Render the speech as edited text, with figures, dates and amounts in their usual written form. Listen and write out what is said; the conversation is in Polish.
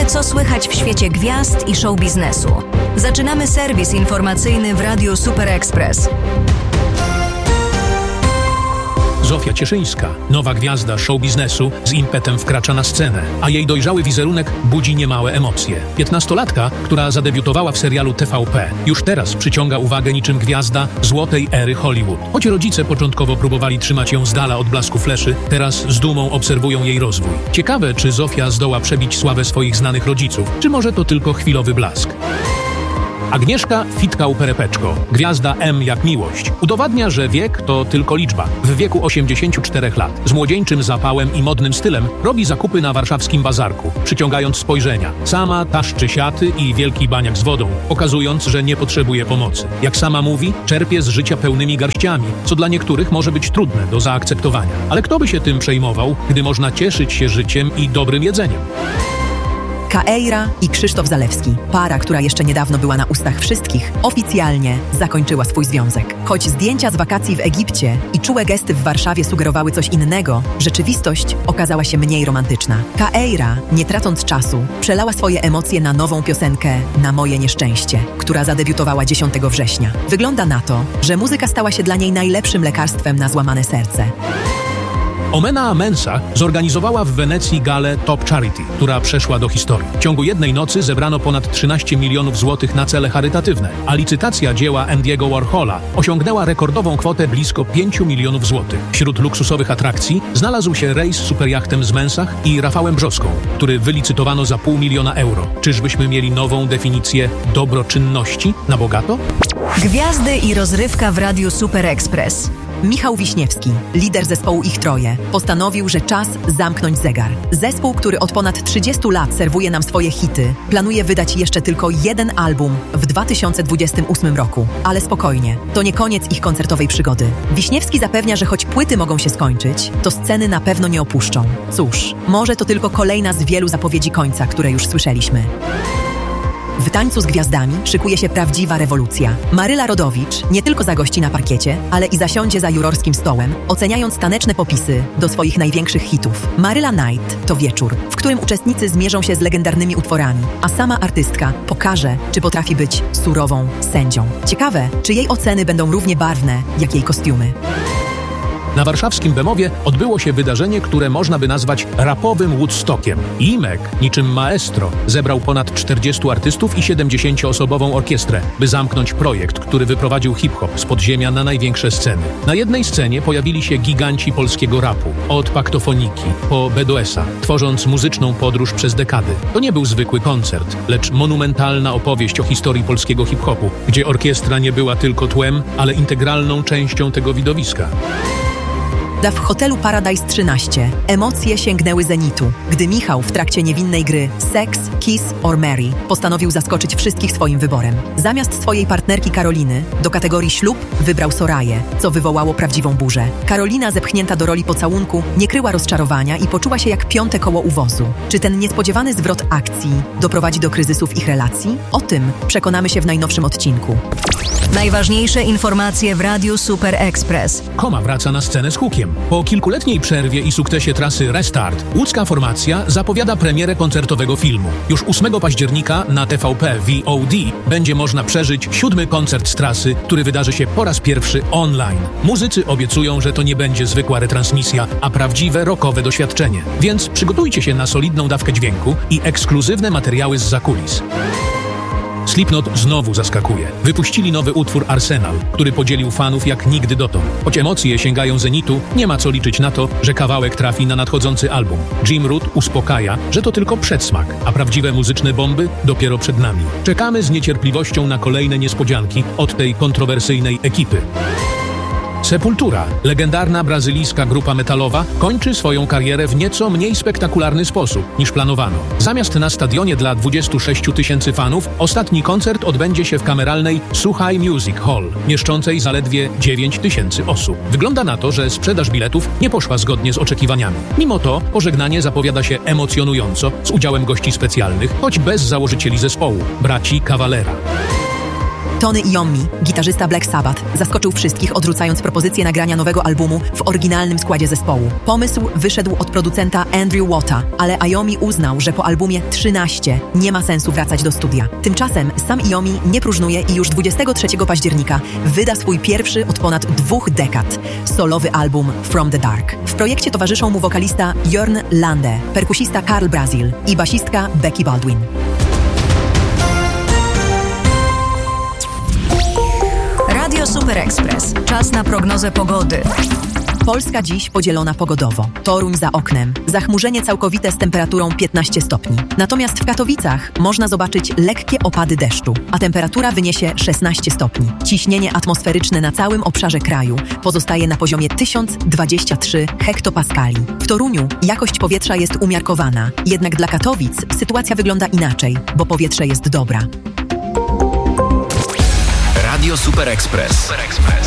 Wiemy, co słychać w świecie gwiazd i show biznesu. Zaczynamy serwis informacyjny w Radiu Super Express. Zofia Cieszyńska, nowa gwiazda show biznesu, z impetem wkracza na scenę, a jej dojrzały wizerunek budzi niemałe emocje. 15-latka, która zadebiutowała w serialu TVP, już teraz przyciąga uwagę niczym gwiazda złotej ery Hollywood. Choć rodzice początkowo próbowali trzymać ją z dala od blasku fleszy, teraz z dumą obserwują jej rozwój. Ciekawe, czy Zofia zdoła przebić sławę swoich znanych rodziców, czy może to tylko chwilowy blask. Agnieszka Fitkał-Perepeczko, gwiazda M jak miłość, udowadnia, że wiek to tylko liczba. W wieku 84 lat, z młodzieńczym zapałem i modnym stylem, robi zakupy na warszawskim bazarku, przyciągając spojrzenia. Sama taszczy siaty i wielki baniak z wodą, pokazując, że nie potrzebuje pomocy. Jak sama mówi, czerpie z życia pełnymi garściami, co dla niektórych może być trudne do zaakceptowania. Ale kto by się tym przejmował, gdy można cieszyć się życiem i dobrym jedzeniem? Kaeira i Krzysztof Zalewski, para, która jeszcze niedawno była na ustach wszystkich, oficjalnie zakończyła swój związek. Choć zdjęcia z wakacji w Egipcie i czułe gesty w Warszawie sugerowały coś innego, rzeczywistość okazała się mniej romantyczna. Kaeira, nie tracąc czasu, przelała swoje emocje na nową piosenkę Na moje nieszczęście, która zadebiutowała 10 września. Wygląda na to, że muzyka stała się dla niej najlepszym lekarstwem na złamane serce. Omena Mensa zorganizowała w Wenecji galę Top Charity, która przeszła do historii. W ciągu jednej nocy zebrano ponad 13 milionów złotych na cele charytatywne, a licytacja dzieła Andiego Warhola osiągnęła rekordową kwotę blisko 5 milionów złotych. Wśród luksusowych atrakcji znalazł się rejs superjachtem z Mensach i Rafałem Brzoską, który wylicytowano za $500 000 euro. Czyżbyśmy mieli nową definicję dobroczynności na bogato? Gwiazdy i rozrywka w Radiu Super Express. Michał Wiśniewski, lider zespołu Ich Troje, postanowił, że czas zamknąć zegar. Zespół, który od ponad 30 lat serwuje nam swoje hity, planuje wydać jeszcze tylko jeden album w 2028 roku. Ale spokojnie, to nie koniec ich koncertowej przygody. Wiśniewski zapewnia, że choć płyty mogą się skończyć, to sceny na pewno nie opuszczą. Cóż, może to tylko kolejna z wielu zapowiedzi końca, które już słyszeliśmy. W Tańcu z Gwiazdami szykuje się prawdziwa rewolucja. Maryla Rodowicz nie tylko zagości na parkiecie, ale i zasiądzie za jurorskim stołem, oceniając taneczne popisy do swoich największych hitów. Maryla Night to wieczór, w którym uczestnicy zmierzą się z legendarnymi utworami, a sama artystka pokaże, czy potrafi być surową sędzią. Ciekawe, czy jej oceny będą równie barwne, jak jej kostiumy. Na warszawskim Bemowie odbyło się wydarzenie, które można by nazwać rapowym Woodstockiem. Imek, niczym maestro, zebrał ponad 40 artystów i 70-osobową orkiestrę, by zamknąć projekt, który wyprowadził hip-hop z podziemia na największe sceny. Na jednej scenie pojawili się giganci polskiego rapu, od Paktofoniki po BDS-a, tworząc muzyczną podróż przez dekady. To nie był zwykły koncert, lecz monumentalna opowieść o historii polskiego hip-hopu, gdzie orkiestra nie była tylko tłem, ale integralną częścią tego widowiska. W hotelu Paradise 13 emocje sięgnęły zenitu, gdy Michał w trakcie niewinnej gry Sex, Kiss or Marry postanowił zaskoczyć wszystkich swoim wyborem. Zamiast swojej partnerki Karoliny do kategorii ślub wybrał Soraję, co wywołało prawdziwą burzę. Karolina, zepchnięta do roli pocałunku, nie kryła rozczarowania i poczuła się jak piąte koło u wozu. Czy ten niespodziewany zwrot akcji doprowadzi do kryzysu w ich relacji? O tym przekonamy się w najnowszym odcinku. Najważniejsze informacje w Radiu Super Express. Koma wraca na scenę z hukiem. Po kilkuletniej przerwie i sukcesie trasy Restart, łódzka formacja zapowiada premierę koncertowego filmu. Już 8 października na TVP VOD będzie można przeżyć 7. koncert z trasy, który wydarzy się po raz pierwszy online. Muzycy obiecują, że to nie będzie zwykła retransmisja, a prawdziwe rockowe doświadczenie. Więc przygotujcie się na solidną dawkę dźwięku i ekskluzywne materiały z zakulis. Slipknot znowu zaskakuje. Wypuścili nowy utwór Arsenal, który podzielił fanów jak nigdy dotąd. Choć emocje sięgają zenitu, nie ma co liczyć na to, że kawałek trafi na nadchodzący album. Jim Root uspokaja, że to tylko przedsmak, a prawdziwe muzyczne bomby dopiero przed nami. Czekamy z niecierpliwością na kolejne niespodzianki od tej kontrowersyjnej ekipy. Sepultura, legendarna brazylijska grupa metalowa, kończy swoją karierę w nieco mniej spektakularny sposób niż planowano. Zamiast na stadionie dla 26 000 fanów, ostatni koncert odbędzie się w kameralnej Słuchaj Music Hall, mieszczącej zaledwie 9 000 osób. Wygląda na to, że sprzedaż biletów nie poszła zgodnie z oczekiwaniami. Mimo to pożegnanie zapowiada się emocjonująco, z udziałem gości specjalnych, choć bez założycieli zespołu, braci Cavalera. Tony Iommi, gitarzysta Black Sabbath, zaskoczył wszystkich, odrzucając propozycję nagrania nowego albumu w oryginalnym składzie zespołu. Pomysł wyszedł od producenta Andrew Watta, ale Iommi uznał, że po albumie 13 nie ma sensu wracać do studia. Tymczasem sam Iommi nie próżnuje i już 23 października wyda swój pierwszy od ponad 2 dekad solowy album From the Dark. W projekcie towarzyszą mu wokalista Jörn Lande, perkusista Karl Brazil i basistka Becky Baldwin. Radio Super Express. Czas na prognozę pogody. Polska dziś podzielona pogodowo. Toruń za oknem. Zachmurzenie całkowite z temperaturą 15 stopni. Natomiast w Katowicach można zobaczyć lekkie opady deszczu, a temperatura wyniesie 16 stopni. Ciśnienie atmosferyczne na całym obszarze kraju pozostaje na poziomie 1023 hektopaskali. W Toruniu jakość powietrza jest umiarkowana, jednak dla Katowic sytuacja wygląda inaczej, bo powietrze jest dobra. Radio Super Express.